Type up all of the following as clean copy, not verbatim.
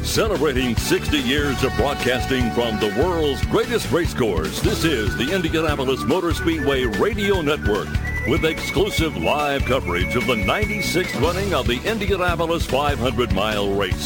Celebrating 60 years of broadcasting from the world's greatest race course, this is the Indianapolis Motor Speedway Radio Network with exclusive live coverage of the 96th running of the Indianapolis 500-mile race.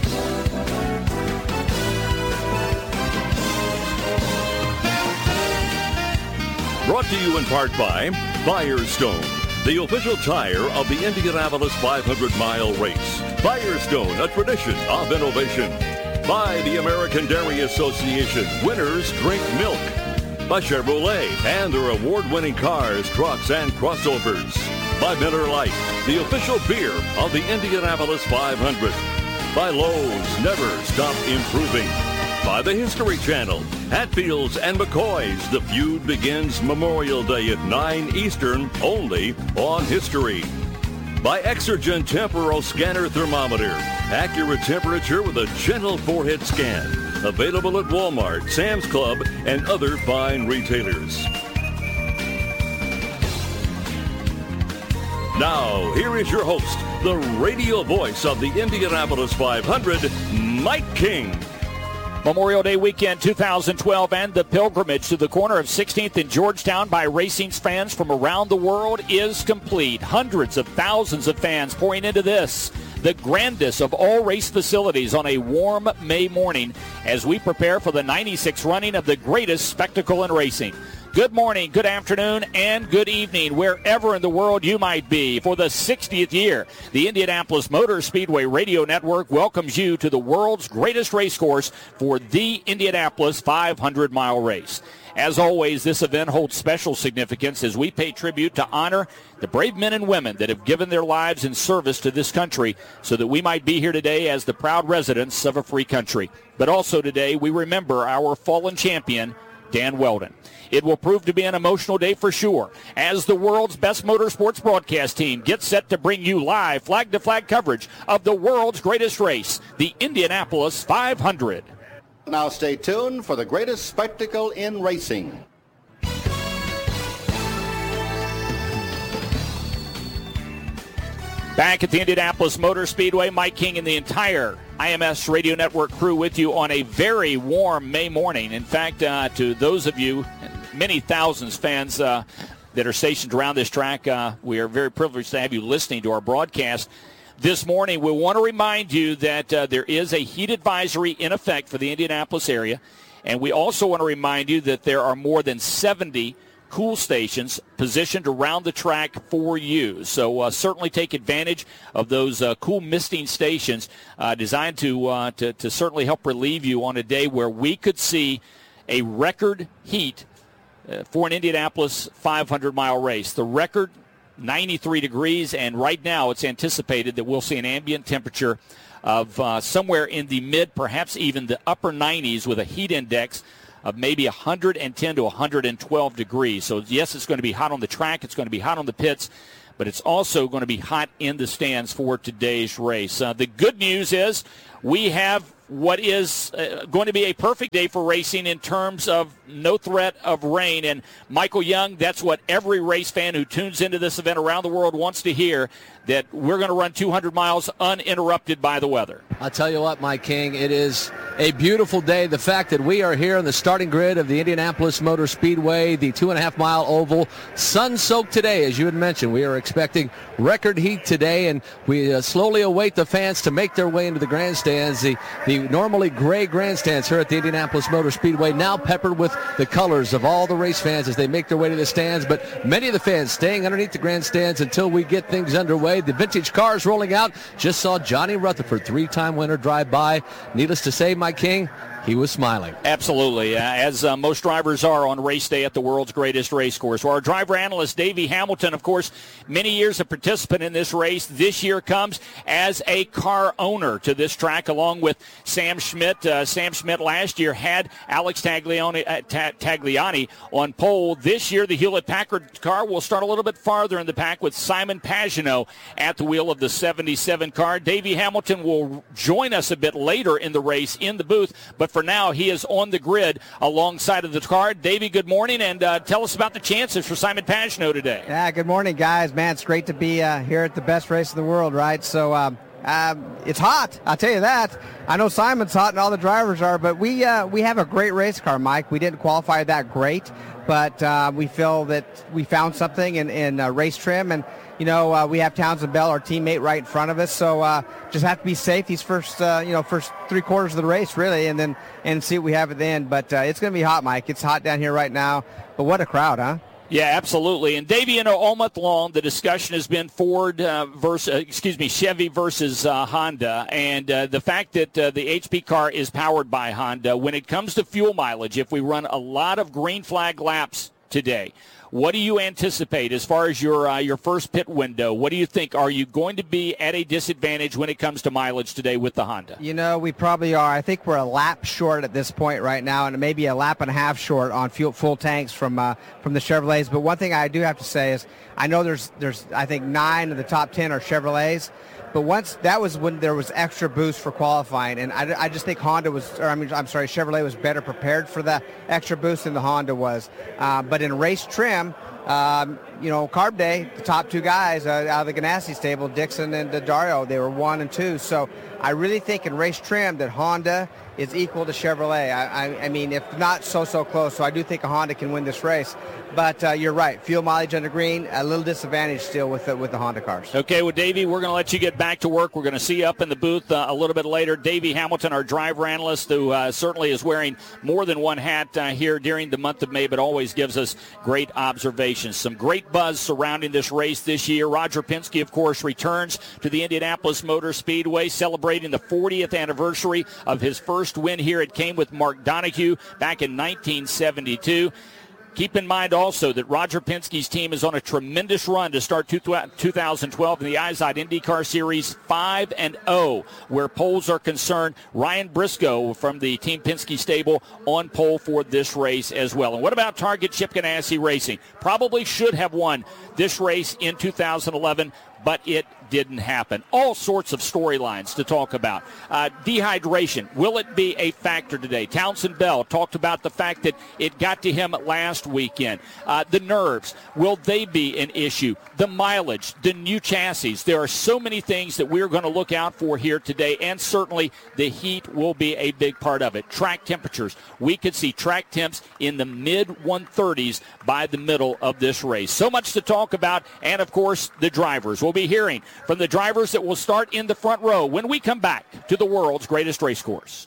Brought to you in part by Firestone, the official tire of the Indianapolis 500-mile race. Firestone, a tradition of innovation. By the American Dairy Association, winners drink milk. By Chevrolet and their award-winning cars, trucks, and crossovers. By Miller Lite, the official beer of the Indianapolis 500. By Lowe's, never stop improving. By the History Channel, Hatfields and McCoys. The feud begins Memorial Day at 9 Eastern, only on History. By Exergen Temporal Scanner Thermometer. Accurate temperature with a gentle forehead scan. Available at Walmart, Sam's Club, and other fine retailers. Now, here is your host, the radio voice of the Indianapolis 500, Mike King. Memorial Day weekend 2012 and the pilgrimage to the corner of 16th and Georgetown by racing fans from around the world is complete. Hundreds of thousands of fans pouring into this, the grandest of all race facilities on a warm May morning as we prepare for the 96th running of the greatest spectacle in racing. Good morning, good afternoon, and good evening, wherever in the world you might be. For the 60th year, the Indianapolis Motor Speedway Radio Network welcomes you to the world's greatest race course for the Indianapolis 500-mile race. As always, this event holds special significance as we pay tribute to honor the brave men and women that have given their lives in service to this country so that we might be here today as the proud residents of a free country. But also today, we remember our fallen champion, Dan Wheldon. It will prove to be an emotional day for sure as the world's best motorsports broadcast team gets set to bring you live flag-to-flag coverage of the world's greatest race, the Indianapolis 500. Now stay tuned for the greatest spectacle in racing. Back at the Indianapolis Motor Speedway, Mike King and the entire IMS Radio Network crew with you on a very warm May morning. In fact, to those of you, many thousands fans that are stationed around this track, we are very privileged to have you listening to our broadcast. This morning, we want to remind you that there is a heat advisory in effect for the Indianapolis area, and we also want to remind you that there are more than 70 cool stations positioned around the track for you. So certainly take advantage of those cool misting stations designed to certainly help relieve you on a day where we could see a record heat for an Indianapolis 500-mile race. The record, 93 degrees, and right now it's anticipated that we'll see an ambient temperature of somewhere in the mid, perhaps even the upper 90s with a heat index of maybe 110 to 112 degrees. So, yes, it's going to be hot on the track. It's going to be hot on the pits. But it's also going to be hot in the stands for today's race. The good news is we have what is going to be a perfect day for racing in terms of no threat of rain. And, Michael Young, that's what every race fan who tunes into this event around the world wants to hear, that we're going to run 200 miles uninterrupted by the weather. I'll tell you what, Mike King, it is a beautiful day. The fact that we are here on the starting grid of the Indianapolis Motor Speedway, the 2.5-mile oval, sun-soaked today, as you had mentioned. We are expecting record heat today, and we slowly await the fans to make their way into the grandstands. The normally gray grandstands here at the Indianapolis Motor Speedway, now peppered with the colors of all the race fans as they make their way to the stands. But many of the fans staying underneath the grandstands until we get things underway. The vintage cars rolling out. Just saw Johnny Rutherford, three-time winner, drive by. Needless to say, Mike King, he was smiling. Absolutely, as most drivers are on race day at the world's greatest race course. Well, our driver analyst, Davey Hamilton, of course, many years a participant in this race. This year comes as a car owner to this track, along with Sam Schmidt. Sam Schmidt last year had Alex Tagliani on pole. This year, the Hewlett-Packard car will start a little bit farther in the pack with Simon Pagenaud at the wheel of the 77 car. Davey Hamilton will join us a bit later in the race in the booth, but for now, he is on the grid alongside of the car. Davey, good morning, and tell us about the chances for Simon Pagenaud today. Yeah, good morning, guys. Man, it's great to be here at the best race in the world, right? So It's hot, I'll tell you that. I know Simon's hot and all the drivers are, but we have a great race car, Mike. We didn't qualify that great, but we feel that we found something in race trim, and we have Townsend Bell, our teammate, right in front of us. So just have to be safe these first 3 quarters of the race, really, and see what we have at the end. But it's going to be hot, Mike. It's hot down here right now. But what a crowd, huh? Yeah, absolutely. And Davey, all month long, the discussion has been Chevy versus Honda, and the fact that the HP car is powered by Honda. When it comes to fuel mileage, if we run a lot of green flag laps today, what do you anticipate as far as your first pit window? What do you think? Are you going to be at a disadvantage when it comes to mileage today with the Honda? We probably are. I think we're a lap short at this point right now, and maybe a lap and a half short on full tanks from the Chevrolets. But one thing I do have to say is I know there's I think 9 of the top 10 are Chevrolets. But that was when there was extra boost for qualifying, and I just think Chevrolet was better prepared for the extra boost than the Honda was. But in race trim, Carb Day, the top 2 guys out of the Ganassi stable, Dixon and Dario, they were 1 and 2. So I really think in race trim that Honda is equal to Chevrolet. I mean, if not so close. So I do think a Honda can win this race. But you're right. Fuel mileage under green, a little disadvantage still with the Honda cars. Okay, well, Davey, we're going to let you get back to work. We're going to see you up in the booth a little bit later. Davey Hamilton, our driver analyst, who certainly is wearing more than one hat here during the month of May, but always gives us great observations. Some great buzz surrounding this race this year. Roger Penske, of course, returns to the Indianapolis Motor Speedway, celebrating the 40th anniversary of his first win here. It came with Mark Donohue back in 1972. Keep in mind also that Roger Penske's team is on a tremendous run to start 2012 in the IZOD IndyCar Series 5-0, where polls are concerned. Ryan Briscoe from the Team Penske stable on pole for this race as well. And what about Target Chip Ganassi Racing? Probably should have won this race in 2011, but it didn't happen. All sorts of storylines to talk about. Dehydration, will it be a factor today? Townsend Bell talked about the fact that it got to him last weekend. The nerves, will they be an issue? The mileage, the new chassis. There are so many things that we're going to look out for here today, and certainly the heat will be a big part of it. Track temperatures, we could see track temps in the mid-130s by the middle of this race. So much to talk about, and of course the drivers. We'll be hearing from the drivers that will start in the front row when we come back to the world's greatest race course.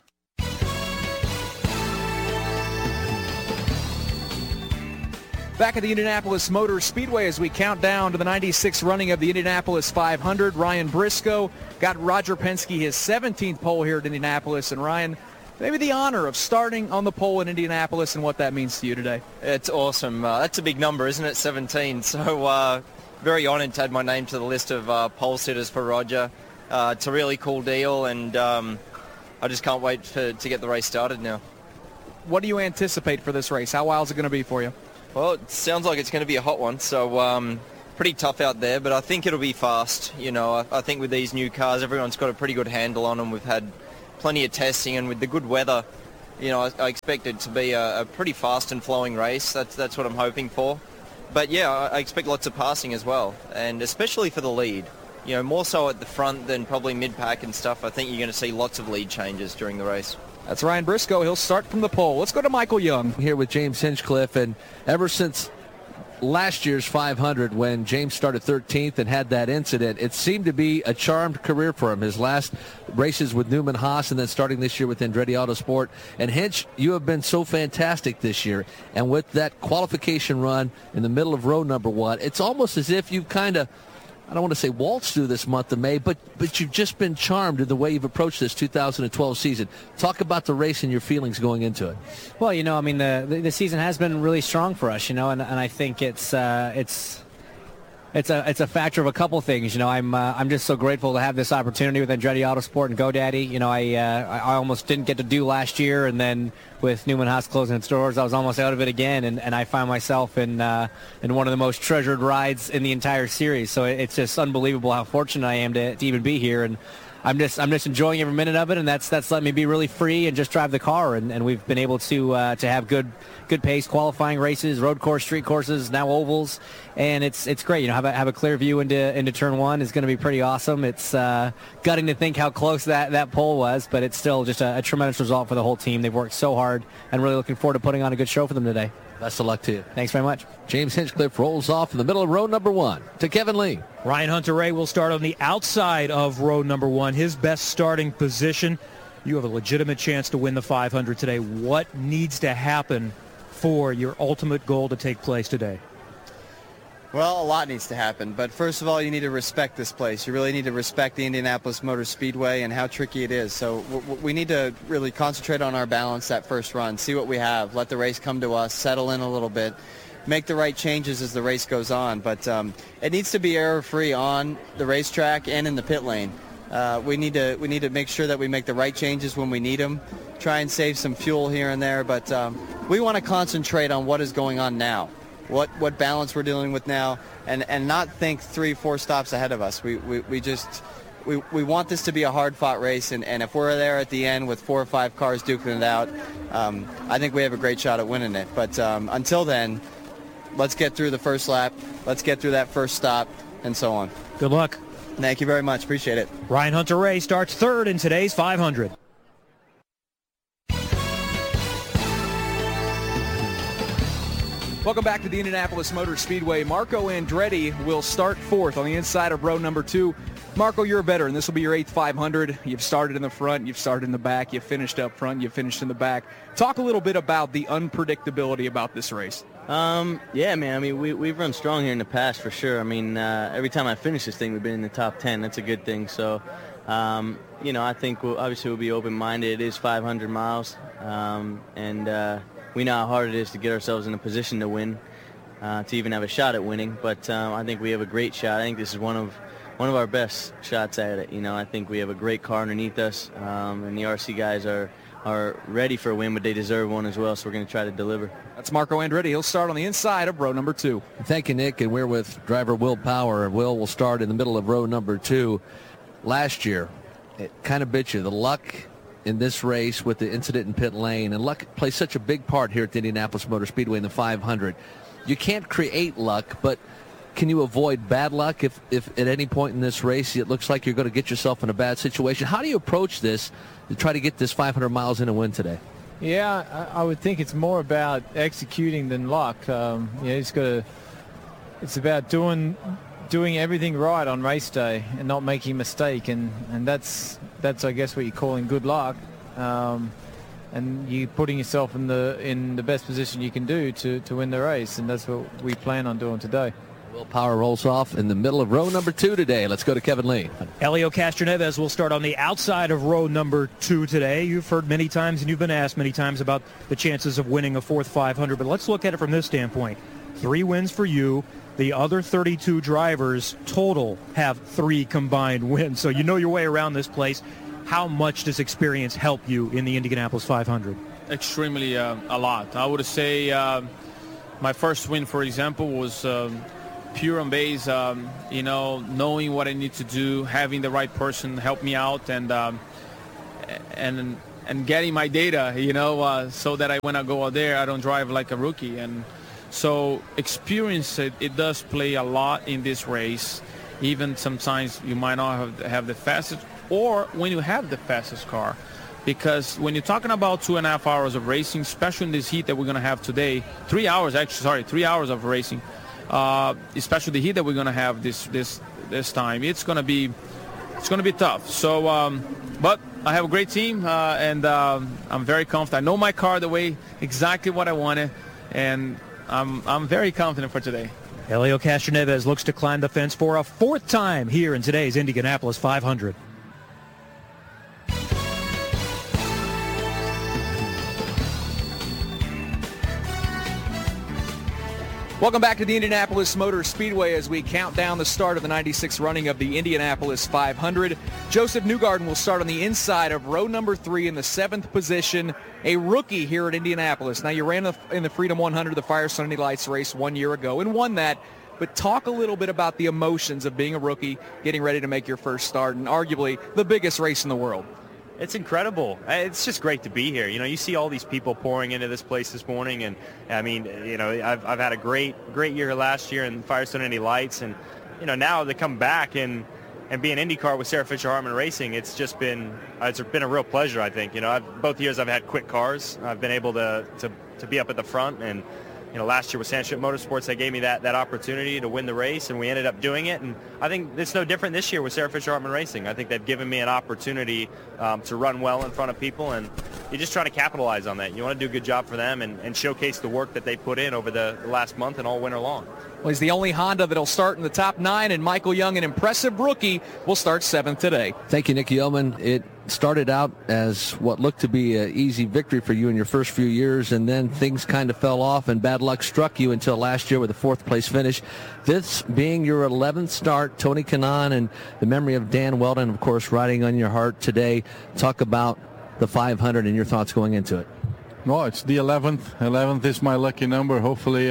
Back at the Indianapolis Motor Speedway as we count down to the 96th running of the Indianapolis 500. Ryan Briscoe got Roger Penske his 17th pole here at Indianapolis. And Ryan, maybe the honor of starting on the pole in Indianapolis and what that means to you today. It's awesome. That's a big number, isn't it? 17. So very honoured to add my name to the list of pole sitters for Roger. It's a really cool deal, and I just can't wait to get the race started now. What do you anticipate for this race? How wild is it going to be for you? Well, it sounds like it's going to be a hot one, so pretty tough out there, but I think it'll be fast. I think with these new cars, everyone's got a pretty good handle on them. We've had plenty of testing, and with the good weather, I expect it to be a pretty fast and flowing race. That's what I'm hoping for. But yeah, I expect lots of passing as well, and especially for the lead. More so at the front than probably mid-pack and stuff. I think you're going to see lots of lead changes during the race. That's Ryan Briscoe. He'll start from the pole. Let's go to Michael Young. Here with James Hinchcliffe, and ever since last year's 500 when James started 13th and had that incident, it seemed to be a charmed career for him. His last races with Newman Haas and then starting this year with Andretti Autosport. And Hinch, you have been so fantastic this year. And with that qualification run in the middle of row number 1, it's almost as if you've kind of, I don't want to say waltzed through this month of May, but you've just been charmed in the way you've approached this 2012 season. Talk about the race and your feelings going into it. Well, I mean, the season has been really strong for us, and I think it's a factor of a couple things. I'm just so grateful to have this opportunity with Andretti Autosport and GoDaddy. I almost didn't get to do last year, and then with Newman Haas closing its doors, I was almost out of it again, and I find myself in one of the most treasured rides in the entire series. So it's just unbelievable how fortunate I am to even be here. And I'm just enjoying every minute of it, and that's letting me be really free and just drive the car. And we've been able to have good pace qualifying races, road course, street courses, now ovals, and it's great. You know, have a clear view into turn one is going to be pretty awesome. It's gutting to think how close that pole was, but it's still just a tremendous result for the whole team. They've worked so hard, and really looking forward to putting on a good show for them today. Best of luck to you. Thanks very much. James Hinchcliffe rolls off in the middle of row number 1 to Kevin Lee. Ryan Hunter-Reay will start on the outside of row number 1, his best starting position. You have a legitimate chance to win the 500 today. What needs to happen for your ultimate goal to take place today? Well, a lot needs to happen, but first of all, you need to respect this place. You really need to respect the Indianapolis Motor Speedway and how tricky it is. So we need to really concentrate on our balance that first run, see what we have, let the race come to us, settle in a little bit, make the right changes as the race goes on. But it needs to be error-free on the racetrack and in the pit lane. We need to make sure that we make the right changes when we need them, try and save some fuel here and there, but we want to concentrate on what is going on now. What balance we're dealing with now, and not think 3-4 stops ahead of us. We want this to be a hard-fought race, and if we're there at the end with 4 or 5 cars duking it out, I think we have a great shot at winning it. But until then, let's get through the first lap, let's get through that first stop, and so on. Good luck. Thank you very much. Appreciate it. Ryan Hunter-Reay starts third in today's 500. Welcome back to the Indianapolis Motor Speedway. Marco Andretti will start fourth on the inside of row number 2. Marco, you're a veteran. This will be your 8th 500. You've started in the front, you've started in the back, you've finished up front, you've finished in the back. Talk a little bit about the unpredictability about this race. Yeah, man. I mean, we've run strong here in the past for sure. I mean, every time I finish this thing, we've been in the top 10. That's a good thing. So, you know, I think we'll be open-minded. It is 500 miles, and we know how hard it is to get ourselves in a position to win, to even have a shot at winning. But I think we have a great shot. I think this is one of our best shots at it. You know, I think we have a great car underneath us, and the RC guys are ready for a win, but they deserve one as well, so we're going to try to deliver. That's Marco Andretti. He'll start on the inside of row number 2. Thank you, Nick, and we're with driver Will Power. Will will start in the middle of row number 2. Last year, it kind of bit you. The luck in this race with the incident in pit lane, and luck plays such a big part here at the Indianapolis Motor Speedway in the 500. You can't create luck, but can you avoid bad luck if at any point in this race it looks like you're going to get yourself in a bad situation? How do you approach this to try to get this 500 miles in and win today? Yeah, I would think it's more about executing than luck. It's about doing everything right on race day and not making a mistake, and that's I guess what you're calling good luck, and you putting yourself in the best position you can do to win the race, and that's what we plan on doing today. Will Power rolls off in the middle of row number 2 today. Let's go to Kevin Lee. Helio Castroneves will start on the outside of row number 2 today. You've heard many times and you've been asked many times about the chances of winning a 4th 500, but let's look at it from this standpoint. 3 wins for you. The other 32 drivers total have 3 combined wins, so you know your way around this place. How much does experience help you in the Indianapolis 500? Extremely a lot. I would say my first win, for example, was pure on base, knowing what I need to do, having the right person help me out, and getting my data, so that when I go out there, I don't drive like a rookie. And so experience, it does play a lot in this race. Even sometimes you might not have the fastest, or when you have the fastest car. Because when you're talking about 2.5 hours of racing, especially in this heat that we're going to have today, 3 hours of racing, especially the heat that we're going to have this time, it's going to be tough. So, but I have a great team, and I'm very confident. I know my car the way exactly what I wanted, and I'm very confident for today. Helio Castroneves looks to climb the fence for a 4th time here in today's Indianapolis 500. Welcome back to the Indianapolis Motor Speedway as we count down the start of the 96th running of the Indianapolis 500. Joseph Newgarden will start on the inside of row number 3 in the 7th position, a rookie here at Indianapolis. Now, you ran in the Freedom 100, the Firestone Indy Lights race 1 year ago, and won that. but talk a little bit about the emotions of being a rookie, getting ready to make your first start, and arguably the biggest race in the world. It's incredible. It's just great to be here. You know, you see all these people pouring into this place this morning, and I mean, you know, I've had a great year last year in Firestone Indy Lights, and you know, now to come back and be an IndyCar with Sarah Fisher Hartman Racing, it's been a real pleasure. I think, you know, both years I've had quick cars. I've been able to be up at the front, and you know, last year with Sandship Motorsports, they gave me that opportunity to win the race, and we ended up doing it. And I think it's no different this year with Sarah Fisher Hartman Racing. I think they've given me an opportunity to run well in front of people, and you're just trying to capitalize on that. You want to do a good job for them and showcase the work that they put in over the last month and all winter long. Well, he's the only Honda that'll start in the top 9, and Michael Young, an impressive rookie, will start 7th today. Thank you, Nicky Yeoman. It started out as what looked to be an easy victory for you in your first few years, and then things kind of fell off and bad luck struck you until last year with a 4th place finish. This being your 11th start, Tony Kanaan and the memory of Dan Weldon, of course, riding on your heart today. Talk about the 500 and your thoughts going into it. Well, it's the 11th. 11th is my lucky number. Hopefully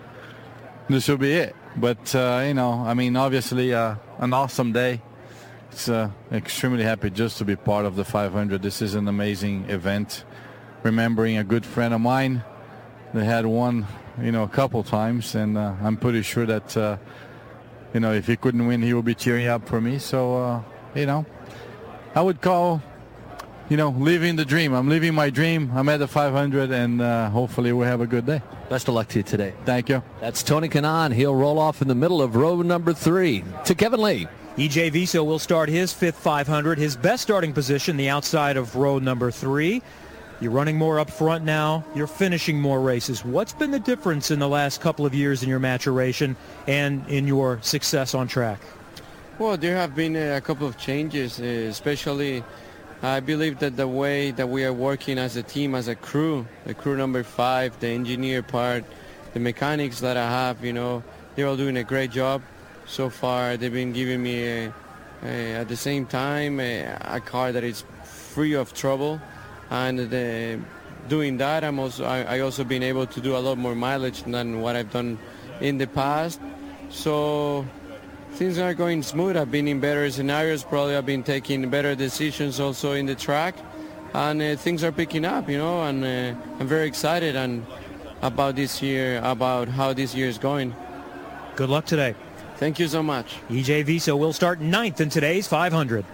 this will be it. But, you know, I mean, obviously an awesome day. It's extremely happy just to be part of the 500. This is an amazing event. Remembering a good friend of mine that had won, you know, a couple times, and I'm pretty sure that, you know, if he couldn't win, he would be cheering up for me. So, you know, I would call, you know, living the dream. I'm living my dream. I'm at the 500, and hopefully we'll have a good day. Best of luck to you today. Thank you. That's Tony Kanaan. He'll roll off in the middle of row number 3 to Kevin Lee. EJ Viso will start his 5th 500, his best starting position, the outside of row number 3. You're running more up front now. You're finishing more races. What's been the difference in the last couple of years in your maturation and in your success on track? Well, there have been a couple of changes, especially I believe that the way that we are working as a team, as a crew, the crew number 5, the engineer part, the mechanics that I have, you know, they're all doing a great job. So far, they've been giving me, at the same time, a car that is free of trouble. And doing that, I also been able to do a lot more mileage than what I've done in the past. So things are going smooth. I've been in better scenarios. Probably I've been taking better decisions also in the track. And things are picking up, you know, and I'm very excited about this year, about how this year is going. Good luck today. Thank you so much. EJ Viso will start 9th in today's 500.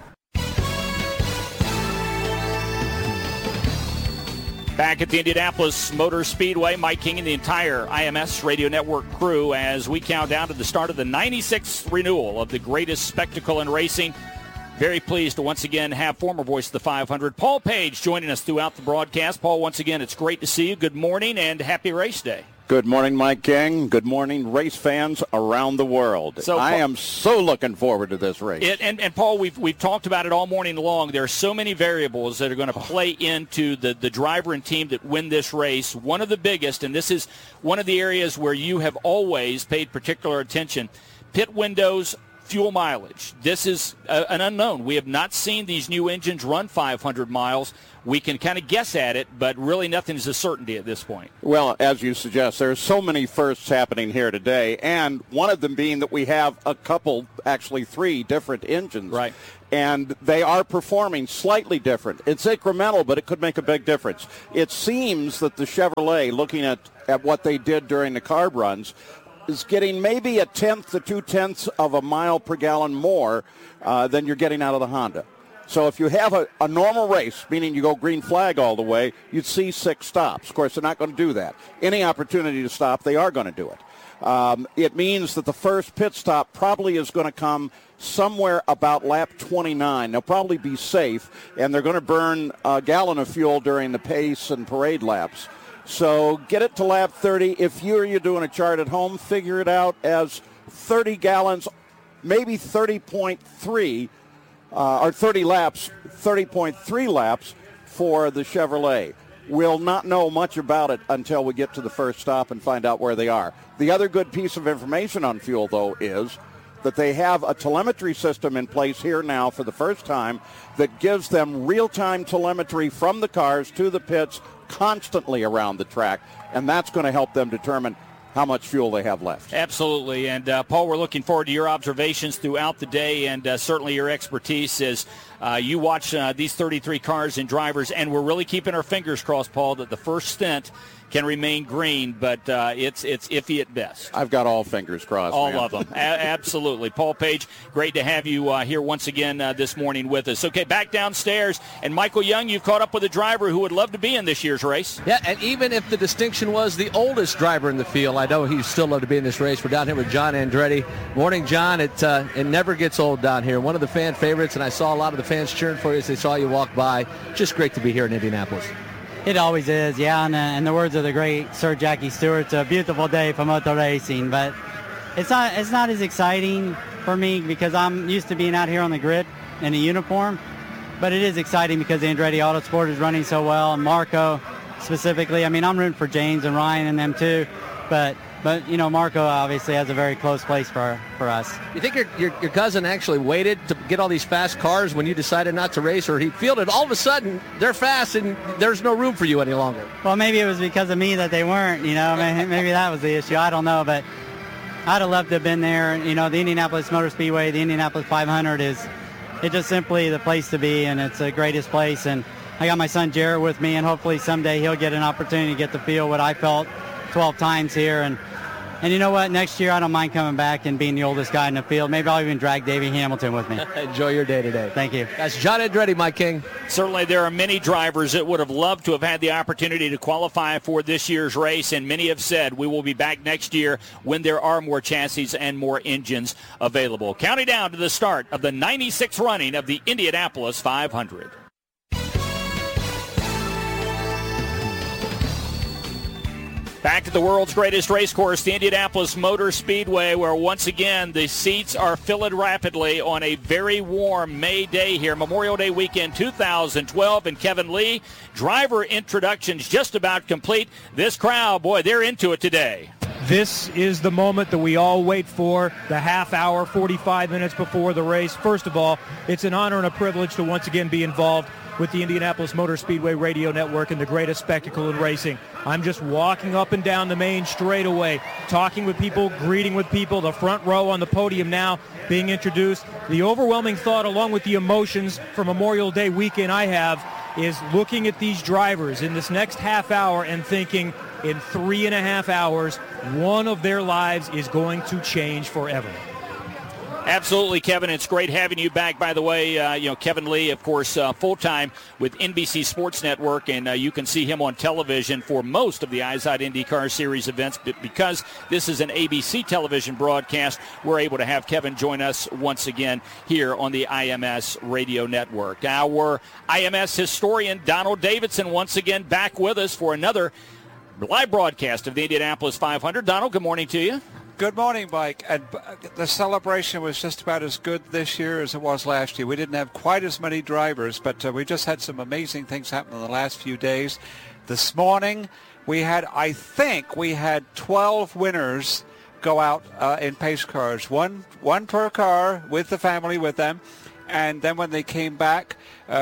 Back at the Indianapolis Motor Speedway, Mike King and the entire IMS Radio Network crew as we count down to the start of the 96th renewal of the greatest spectacle in racing. Very pleased to once again have former voice of the 500, Paul Page, joining us throughout the broadcast. Paul, once again, it's great to see you. Good morning and happy race day. Good morning, Mike King. Good morning, race fans around the world. So, I am so looking forward to this race. And Paul, we've talked about it all morning long. There are so many variables that are going to play into the driver and team that win this race. One of the biggest, and this is one of the areas where you have always paid particular attention, pit windows, fuel mileage. This is an unknown. We have not seen these new engines run 500 miles. We can kind of guess at it, but really nothing is a certainty at this point. Well, as you suggest, there are so many firsts happening here today, and one of them being that we have a couple, actually 3 different engines. Right. And they are performing slightly different. It's incremental, but it could make a big difference. It seems that the Chevrolet, looking at what they did during the carb runs, is getting maybe 1/10 to 2/10 of a mile per gallon more than you're getting out of the Honda. So if you have a normal race, meaning you go green flag all the way, you'd see 6 stops. Of course, they're not going to do that. Any opportunity to stop, they are going to do it. It means that the first pit stop probably is going to come somewhere about lap 29. They'll probably be safe, and they're going to burn a gallon of fuel during the pace and parade laps. So get it to lap 30. If you're doing a chart at home, figure it out as 30 gallons, maybe 30.3 or 30 laps, 30.3 laps for the Chevrolet. We'll not know much about it until we get to the first stop and find out where they are. The other good piece of information on fuel, though, is that they have a telemetry system in place here now for the first time that gives them real-time telemetry from the cars to the pits constantly around the track, and that's going to help them determine how much fuel they have left. Absolutely. And, Paul, we're looking forward to your observations throughout the day and certainly your expertise as you watch these 33 cars and drivers. And we're really keeping our fingers crossed, Paul, that the first stint can remain green, but it's iffy at best. I've got all fingers crossed. All man. of them. Absolutely. Paul Page, great to have you here once again this morning with us. Okay, back downstairs. And Michael Young, you've caught up with a driver who would love to be in this year's race. Yeah, and even if the distinction was the oldest driver in the field, I know he'd still love to be in this race. We're down here with John Andretti. Morning, John. It never gets old down here. One of the fan favorites, and I saw a lot of the fans cheering for you as they saw you walk by. Just great to be here in Indianapolis. It always is, yeah. And in the words of the great Sir Jackie Stewart, it's a beautiful day for motor racing. But it's not as exciting for me because I'm used to being out here on the grid in a uniform. But it is exciting because the Andretti Autosport is running so well, and Marco specifically. I mean, I'm rooting for James and Ryan and them too. But you know, Marco obviously has a very close place for us. You think your cousin actually waited to get all these fast cars when you decided not to race, or he fielded all of a sudden they're fast and there's no room for you any longer? Well, maybe it was because of me that they weren't, you know. Maybe that was the issue. I don't know, but I'd have loved to have been there. You know, the Indianapolis Motor Speedway, the Indianapolis 500 it's just simply the place to be, and it's the greatest place. And I got my son Jarrett with me, and hopefully someday he'll get an opportunity to get to feel what I felt 12 times here. And you know what? Next year, I don't mind coming back and being the oldest guy in the field. Maybe I'll even drag Davey Hamilton with me. Enjoy your day today. Thank you. That's John Andretti, my king. Certainly there are many drivers that would have loved to have had the opportunity to qualify for this year's race, and many have said we will be back next year when there are more chassis and more engines available. Counting down to the start of the 96th running of the Indianapolis 500. Back to the world's greatest race course, the Indianapolis Motor Speedway, where once again the seats are filling rapidly on a very warm May day here, Memorial Day weekend 2012. And Kevin Lee, driver introductions just about complete. This crowd, boy, they're into it today. This is the moment that we all wait for, the half hour, 45 minutes before the race. First of all, it's an honor and a privilege to once again be involved with the Indianapolis Motor Speedway Radio Network and the greatest spectacle in racing. I'm just walking up and down the main straightaway, talking with people, greeting with people, the front row on the podium now being introduced. The overwhelming thought, along with the emotions for Memorial Day weekend I have, is looking at these drivers in this next half hour and thinking in 3.5 hours, one of their lives is going to change forever. Absolutely, Kevin. It's great having you back. By the way, Kevin Lee, of course, full-time with NBC Sports Network, and you can see him on television for most of the IZOD IndyCar Series events. But because this is an ABC television broadcast, we're able to have Kevin join us once again here on the IMS Radio Network. Our IMS historian, Donald Davidson, once again back with us for another live broadcast of the Indianapolis 500. Donald, good morning to you. Good morning, Mike. And the celebration was just about as good this year as it was last year. We didn't have quite as many drivers, but we just had some amazing things happen in the last few days. This morning, I think we had 12 winners go out in pace cars, one per car with the family with them. And then when they came back,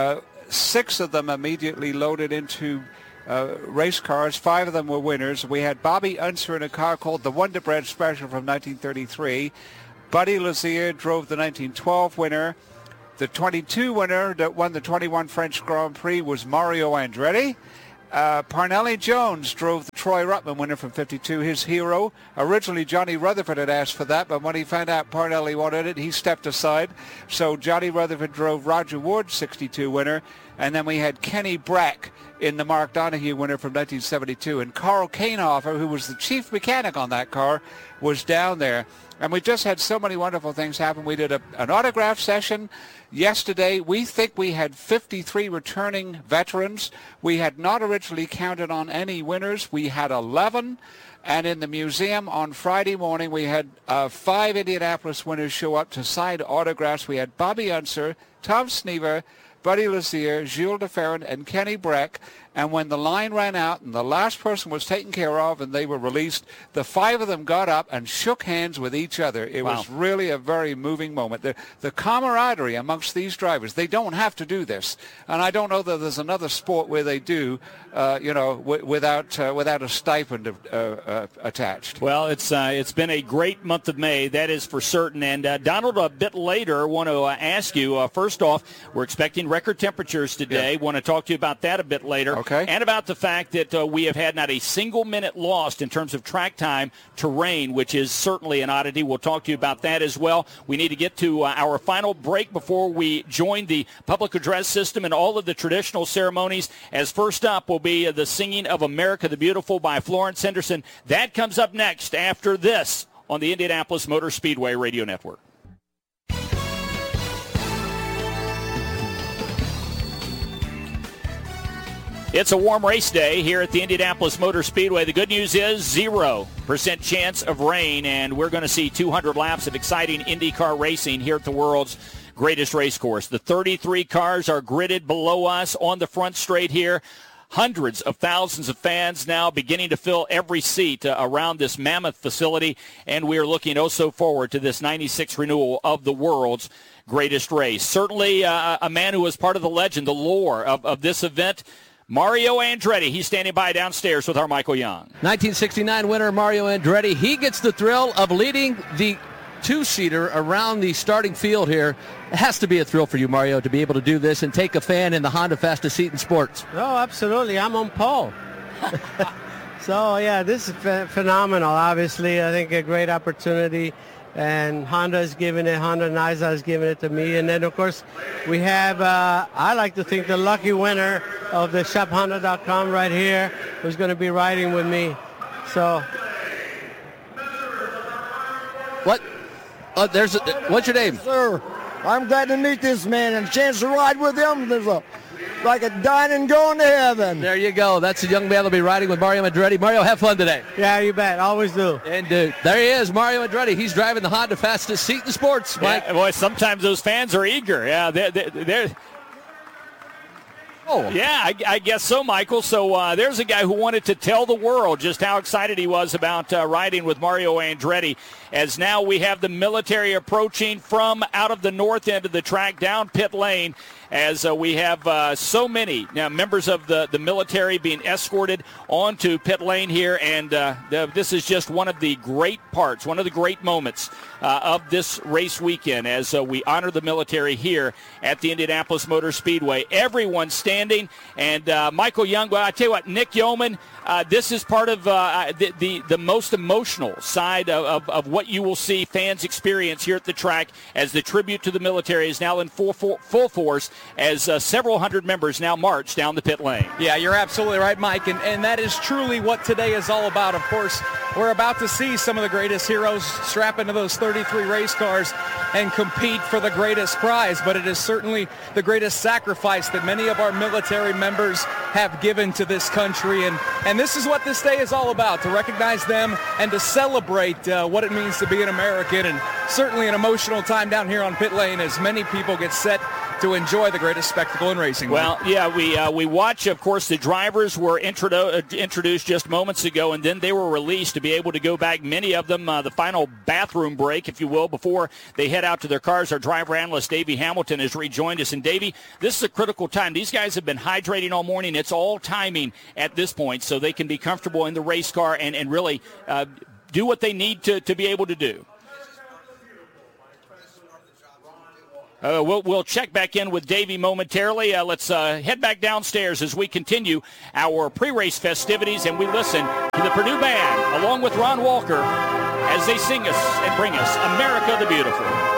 6 of them immediately loaded into race cars. 5 of them were winners. We had Bobby Unser in a car called the Wonder Bread Special from 1933. Buddy Lazier drove the 1912 winner. The 22 winner that won the 21 French Grand Prix was Mario Andretti. Parnelli Jones drove the Troy Ruttman winner from 52, his hero. Originally, Johnny Rutherford had asked for that, but when he found out Parnelli wanted it, he stepped aside. So Johnny Rutherford drove Roger Wood, 62 winner. And then we had Kenny Brack in the Mark Donohue winner from 1972. And Carl Kainhofer, who was the chief mechanic on that car, was down there. And we just had so many wonderful things happen. We did an autograph session yesterday. We think we had 53 returning veterans. We had not originally counted on any winners. We had 11. And in the museum on Friday morning, we had 5 Indianapolis winners show up to sign autographs. We had Bobby Unser, Tom Snever, Buddy Lazier, Jules DeFerrin, and Kenny Brack. And when the line ran out and the last person was taken care of and they were released, the 5 of them got up and shook hands with each other. It was really a very moving moment. The camaraderie amongst these drivers, they don't have to do this. And I don't know that there's another sport where they do, without a stipend attached. Well, it's been a great month of May, that is for certain. And Donald, a bit later, want to ask you, first off, we're expecting record temperatures today. Want to talk to you about that a bit later. Okay. And about the fact that we have had not a single minute lost in terms of track time to rain, which is certainly an oddity. We'll talk to you about that as well. We need to get to our final break before we join the public address system and all of the traditional ceremonies, as first up will be the singing of America the Beautiful by Florence Henderson. That comes up next after this on the Indianapolis Motor Speedway Radio Network. It's a warm race day here at the Indianapolis Motor Speedway. The good news is 0% chance of rain, and we're going to see 200 laps of exciting IndyCar racing here at the world's greatest race course. The 33 cars are gridded below us on the front straight here. Hundreds of thousands of fans now beginning to fill every seat around this mammoth facility, and we are looking so forward to this 96th renewal of the world's greatest race. Certainly a man who was part of the legend, the lore of this event, Mario Andretti. He's standing by downstairs with our Michael Young. 1969 winner Mario Andretti. He gets the thrill of leading the two-seater around the starting field here. It has to be a thrill for you, Mario, to be able to do this and take a fan in the Honda fastest seat in sports. Oh, absolutely. I'm on pole. So, yeah, this is phenomenal. Obviously, I think a great opportunity. And Honda is giving it, Honda Niza is giving it to me. And then, of course, we have, I like to think, the lucky winner of the shophonda.com right here, who's going to be riding with me. So. What? What's your name? Sir, I'm glad to meet this man and a chance to ride with him. There's like a dining going to heaven. There you go. That's a young man that'll be riding with Mario Andretti. Mario, have fun today. Yeah, you bet. Always do. And there he is, Mario Andretti. He's driving the Honda fastest seat in sports. Mike. Yeah, boy, sometimes those fans are eager. Yeah, they're Oh. Yeah, I guess so, Michael. So there's a guy who wanted to tell the world just how excited he was about riding with Mario Andretti, as now we have the military approaching from out of the north end of the track down pit lane, as we have so many members of the military being escorted onto pit lane here. And this is just one of the great parts, one of the great moments of this race weekend, as we honor the military here at the Indianapolis Motor Speedway. Everyone standing. And Michael Young, well, I tell you what, Nick Yeoman, this is part of the most emotional side of what you will see fans experience here at the track, as the tribute to the military is now in full force, as several hundred members now march down the pit lane. Yeah, you're absolutely right, Mike, and that is truly what today is all about. Of course, we're about to see some of the greatest heroes strap into those 33 race cars and compete for the greatest prize, but it is certainly the greatest sacrifice that many of our military members have given to this country, and this is what this day is all about, to recognize them and to celebrate what it means to be an American, and certainly an emotional time down here on pit lane as many people get set to enjoy the greatest spectacle in racing. Well, yeah, we watch, of course, the drivers were introduced just moments ago, and then they were released to be able to go back, many of them, the final bathroom break, if you will, before they head out to their cars. Our driver analyst, Davey Hamilton, has rejoined us. And, Davey, this is a critical time. These guys have been hydrating all morning. It's all timing at this point, so they can be comfortable in the race car and really do what they need to be able to do. We'll check back in with Davey momentarily. Let's head back downstairs as we continue our pre-race festivities, and we listen to the Purdue Band along with Ron Walker as they sing us and bring us America the Beautiful.